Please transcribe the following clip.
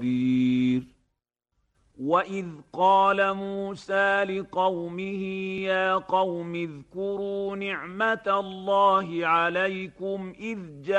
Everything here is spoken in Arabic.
خبير. وإذ قال موسى لقومه يا قوم اذكروا نعمة الله عليكم إذ